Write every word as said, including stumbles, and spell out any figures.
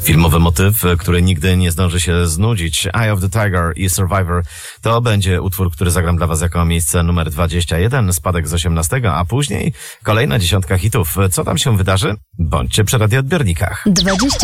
Filmowy motyw, który nigdy nie zdąży się znudzić. Eye of the Tiger i Survivor to będzie utwór, który zagram dla Was jako miejsce numer dwadzieścia jeden, spadek z osiemnastego, a później kolejna dziesiątka hitów. Co tam się wydarzy? Bądźcie przy radioodbiornikach. dwadzieścia